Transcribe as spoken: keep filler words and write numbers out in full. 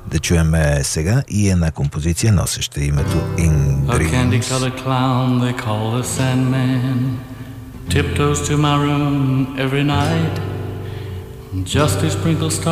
да чуем сега и една композиция, носеща името In A Dreams. candy-colored clown they call the Sandman tiptoes to my room every night just to sprinkle stars